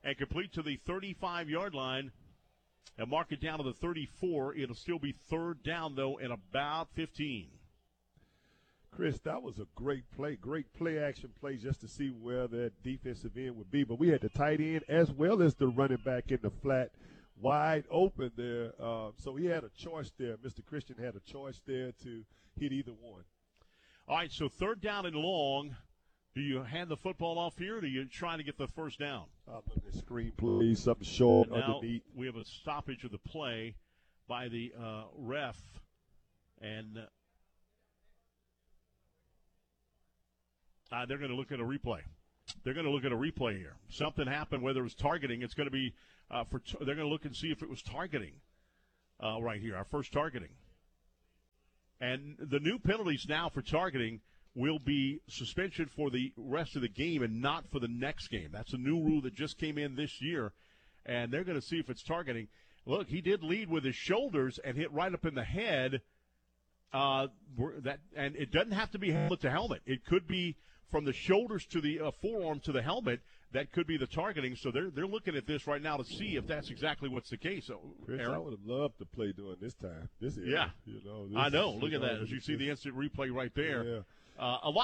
and complete to the 35-yard line and mark it down to the 34. It'll still be third down, though, in about 15. Chris, that was a great play action play just to see where that defensive end would be. But we had the tight end as well as the running back in the flat wide open there. So he had a choice there. Mr. Christian had a choice there to hit either one. All right, so third down and long. Do you hand the football off here, or are you trying to get the first down? Look at the screen, please. Something short now underneath. We have a stoppage of the play by the ref. And they're going to look at a replay. They're going to look at a replay here. Something happened, whether it was targeting. It's going to be they're going to look and see if it was targeting right here, our first targeting. And the new penalties now for targeting will be suspension for the rest of the game and not for the next game. That's a new rule that just came in this year, and they're going to see if it's targeting. Look, he did lead with his shoulders and hit right up in the head. And it doesn't have to be helmet to helmet. It could be from the shoulders to the forearm to the helmet. That could be the targeting. So they're looking at this right now to see if that's exactly what's the case. So, Chris, I would have loved to play during this time. Yeah. I know. Look at that. As you see the instant replay right there. Yeah. A lot